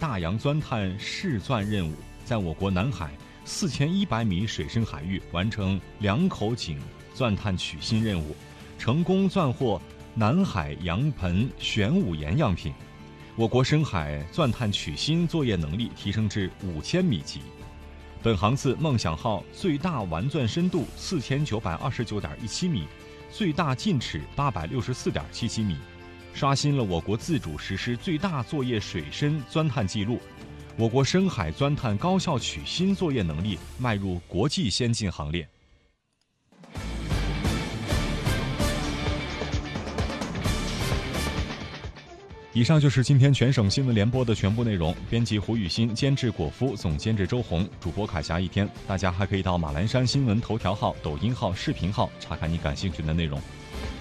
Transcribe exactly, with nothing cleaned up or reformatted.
大洋钻探试钻任务，在我国南海四千一百米水深海域完成两口井钻探取芯任务，成功钻获南海洋盆玄武岩样品。我国深海钻探取芯作业能力提升至五千米级。本航次梦想号最大完钻深度四千九百二十九点一七米，最大进尺八百六十四点七七米，刷新了我国自主实施最大作业水深钻探记录。我国深海钻探高效取芯作业能力迈入国际先进行列。以上就是今天全省新闻联播的全部内容。编辑胡雨欣，监制果夫，总监制周红，主播凯霞一天。大家还可以到马栏山新闻头条号、抖音号、视频号查看你感兴趣的内容。